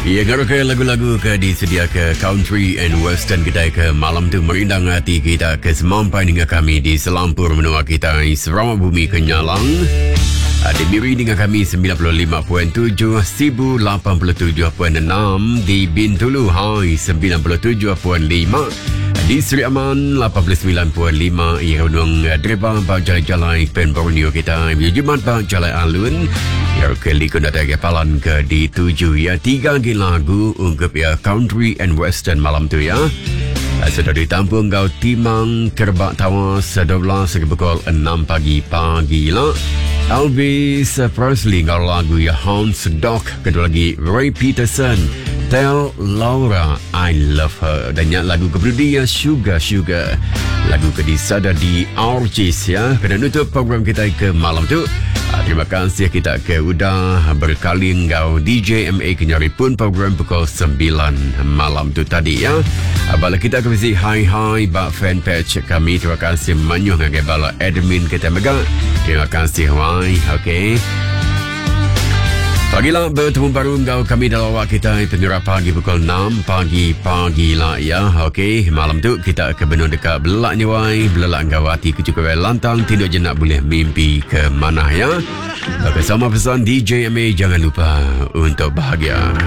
Ya, kalau ke lagu-lagu ke disedia ke country and western kita ke malam tu merindang hati kita ke semampai dengan kami di Selampur menua kita Sarawak Bumi Kenyalang. Di Miri dengan kami 95.7, Sibu 87.6, di Bintulu Hai 97.5, di Seri Aman 89.5, Irunung Dreba Bajalai Pen Borneo kita, Jumat Bajalai Alun. Ya, ke likun ada kepalan ke di 7 ya, 3 lagu unggup ya country and western malam tu ya. Sudah ditampung kau timang kerbak tawas 12 pukul 6 pagi lah. Elvis Presley kau lagu ya Hound's Dog. Kedua lagi Ray Peterson Tell Laura I Love Her. Dan yang lagu kedua dia Sugar Sugar. Lagu kedua ada di RJs ya. Kena nutup program kita ke malam tu. Terima kasih kita ke udah berkali engkau DJ MA kenyari pun program pukul 9 malam tu tadi ya. Bala kita ke visit hai bak fanpage kami. Terima kasih menyuh dengan bala admin kita mega. Terima kasih wai. Okey. Pagilah bertemu baru engkau kami dalam awak kita penyurah pagi pukul 6 pagi lah ya. Okey, malam tu kita ke benua dekat belaknya wai. Belak engkau hati kecukupan lantang tidak je nak boleh mimpi ke mana ya. Bersama pesan DJ MA jangan lupa untuk bahagia.